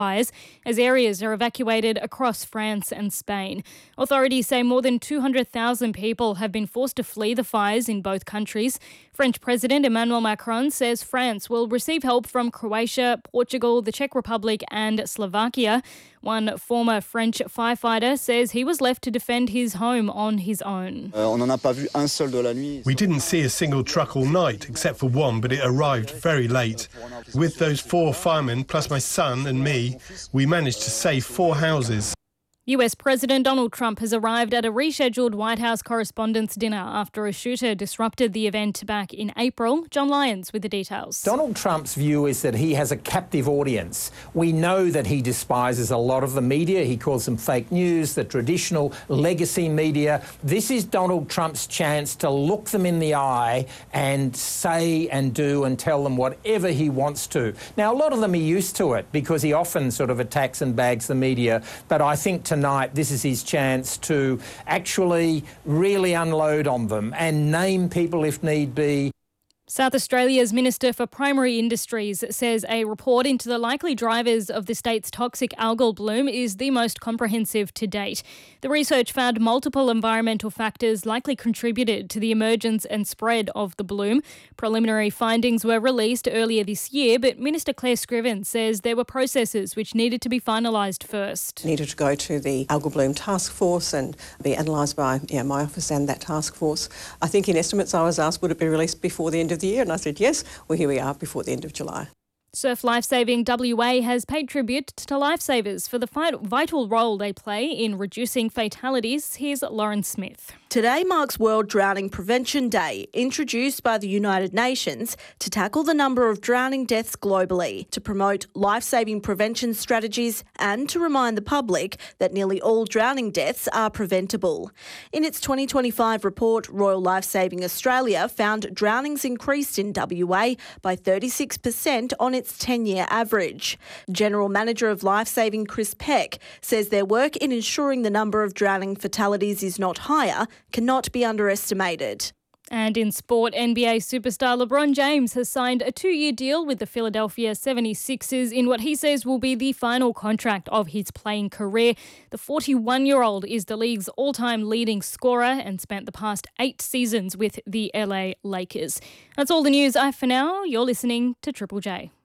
fires as areas are evacuated across France and Spain. Authorities say more than 200,000 people have been forced to flee the fires in both countries. French President Emmanuel Macron says France will receive help from Croatia, Portugal, the Czech Republic and Slovakia. One former French firefighter says he was left to defend his home on his own. We didn't see a single truck all night, except for one, but it arrived very late. With those 4 firemen, plus my son and me, we managed to save 4 houses. US President Donald Trump has arrived at a rescheduled White House Correspondents' Dinner after a shooter disrupted the event back in April. John Lyons with the details. Donald Trump's view is that he has a captive audience. We know that he despises a lot of the media. He calls them fake news, the traditional legacy media. This is Donald Trump's chance to look them in the eye and say and do and tell them whatever he wants to. Now, a lot of them are used to it because he often sort of attacks and bags the media, but I think tonight this is his chance to actually really unload on them and name people if need be. South Australia's Minister for Primary Industries says a report into the likely drivers of the state's toxic algal bloom is the most comprehensive to date. The research found multiple environmental factors likely contributed to the emergence and spread of the bloom. Preliminary findings were released earlier this year, but Minister Claire Scriven says there were processes which needed to be finalised first. Needed to go to the algal bloom task force and be analysed by my office and that task force. I think in estimates I was asked, would it be released before the end of the year? And I said yes. Well, here we are before the end of July. Surf Lifesaving WA has paid tribute to lifesavers for the vital role they play in reducing fatalities. Here's Lauren Smith. Today marks World Drowning Prevention Day, introduced by the United Nations to tackle the number of drowning deaths globally, to promote life-saving prevention strategies and to remind the public that nearly all drowning deaths are preventable. In its 2025 report, Royal Lifesaving Australia found drownings increased in WA by 36% on its 10-year average. General Manager of Lifesaving Chris Peck says their work in ensuring the number of drowning fatalities is not higher cannot be underestimated. And in sport, NBA superstar LeBron James has signed a 2-year deal with the Philadelphia 76ers in what he says will be the final contract of his playing career. The 41-year-old is the league's all-time leading scorer and spent the past 8 seasons with the LA Lakers. That's all the news I have for now. You're listening to Triple J.